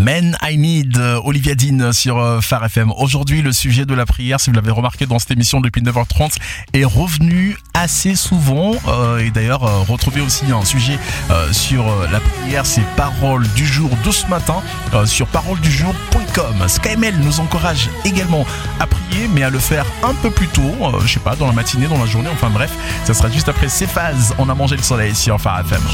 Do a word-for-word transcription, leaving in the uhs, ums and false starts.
Men I Need, Olivia Dean sur euh, Phare F M. Aujourd'hui, le sujet de la prière, si vous l'avez remarqué dans cette émission depuis neuf heures trente, est revenu assez souvent. Euh, et d'ailleurs, euh, retrouvez aussi un sujet euh, sur euh, la prière, c'est Paroles du jour de ce matin euh, sur paroles du jour point com. SkyMail nous encourage également à prier, mais à le faire un peu plus tôt, euh, je sais pas, dans la matinée, dans la journée, enfin bref, ça sera juste après ces phases. On a mangé le soleil sur Phare F M.